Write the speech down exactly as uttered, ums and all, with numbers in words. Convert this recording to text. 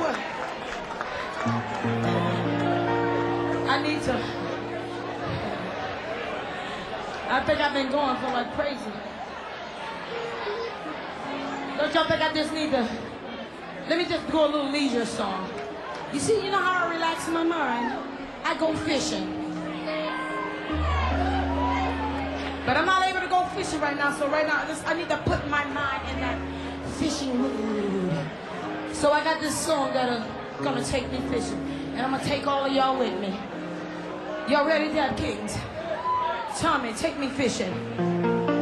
what? I need to. I think I've been going for like crazy. Don't y'all think I just need to? Let me just do a little leisure song. You see, you know how I relax my mind? I go fishing. But I'm not able to go fishing right now, so right now I, just, I need to put my mind in that fishing mood. So I got this song that's gonna take me fishing, and I'm gonna take all of y'all with me. Y'all ready, Dad Kings? Tommy, take me fishing.